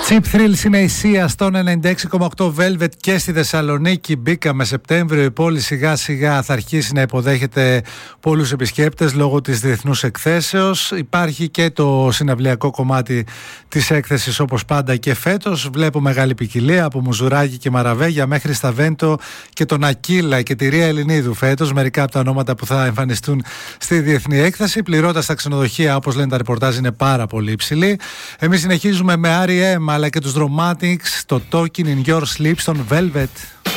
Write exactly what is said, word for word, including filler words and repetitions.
Cheap Thrills είναι η Σία στον ενενήντα έξι κόμμα οκτώ Velvet και στη Θεσσαλονίκη. Μπήκαμε Σεπτέμβριο, η πόλη σιγά σιγά θα αρχίσει να υποδέχεται πολλούς επισκέπτες λόγω της διεθνούς εκθέσεως. Υπάρχει και το συναυλιακό κομμάτι της έκθεσης όπως πάντα και φέτος. Βλέπω μεγάλη ποικιλία από Μουζουράκη και Μαραβέγια μέχρι Σταβέντο και τον Ακύλα και τη Ρία Ελληνίδου φέτος. Μερικά από τα ονόματα που θα εμφανιστούν στη διεθνή έκθεση. Πληρώτας στα ξενοδοχεία, όπως λένε τα ρεπορτάζ, είναι πάρα πολύ υψηλή. Εμείς συνεχίζουμε με αρ ι εμ αλλά και τους Dramatics, το Talking in Your Sleep στον Velvet.